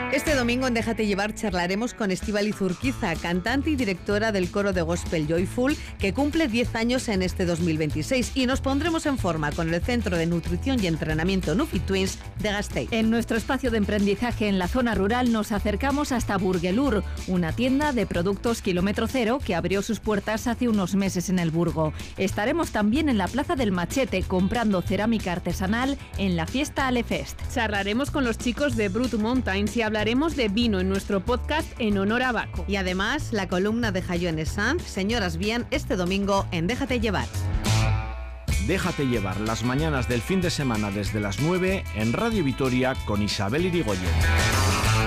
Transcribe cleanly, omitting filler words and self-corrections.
Este domingo en Déjate Llevar charlaremos con Estíbaliz Urquiza, cantante y directora del coro de Gospel Joyful, que cumple 10 años en este 2026, y nos pondremos en forma con el Centro de Nutrición y Entrenamiento NufiTwins de Gasteiz. En nuestro espacio de emprendizaje en la zona rural nos acercamos hasta Burgelur, una tienda de productos kilómetro cero que abrió sus puertas hace unos meses en el Burgo. Estaremos también en la Plaza del Machete comprando cerámica artesanal en la fiesta Alefest. Charlaremos con los chicos de Brut Mountains y hablaremos de vino en nuestro podcast en honor a Baco. Y además, la columna de Jayoene Sanz, Señoras Bien, este domingo en Déjate Llevar. Déjate Llevar, las mañanas del fin de semana desde las 9 en Radio Vitoria con Isabel Irigoyen.